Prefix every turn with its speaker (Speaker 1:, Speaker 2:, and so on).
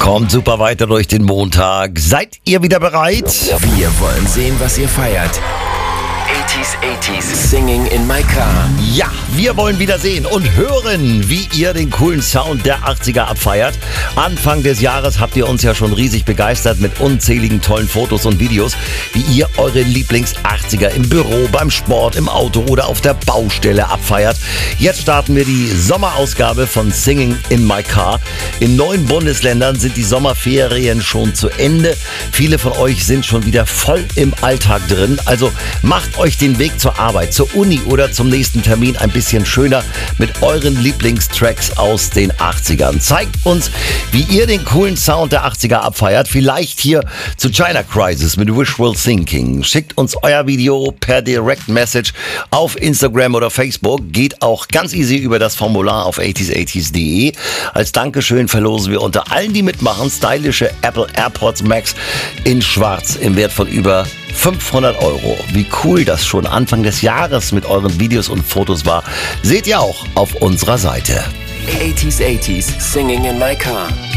Speaker 1: Kommt super weiter durch den Montag. Seid ihr wieder bereit?
Speaker 2: Wir wollen sehen, was ihr feiert. 80s, Singing in my car.
Speaker 1: Ja, wir wollen wieder sehen und hören, wie ihr den coolen Sound der 80er abfeiert. Anfang des Jahres habt ihr uns ja schon riesig begeistert mit unzähligen tollen Fotos und Videos, wie ihr eure Lieblings-80er im Büro, beim Sport, im Auto oder auf der Baustelle abfeiert. Jetzt starten wir die Sommerausgabe von Singing in my car. In 9 Bundesländern sind die Sommerferien schon zu Ende. Viele von euch sind schon wieder voll im Alltag drin. Also macht euch den Weg zur Arbeit, zur Uni oder zum nächsten Termin ein bisschen schöner mit euren Lieblingstracks aus den 80ern. Zeigt uns, wie ihr den coolen Sound der 80er abfeiert. Vielleicht hier zu China Crisis mit Wishful Thinking. Schickt uns euer Video per Direct Message auf Instagram oder Facebook. Geht auch ganz easy über das Formular auf 80s80s.de. Als Dankeschön verlosen wir unter allen, die mitmachen, stylische Apple AirPods Max in Schwarz im Wert von über 500 €. Wie cool das schon Anfang des Jahres mit euren Videos und Fotos war, seht ihr auch auf unserer Seite.
Speaker 2: 80s, Singing in my car.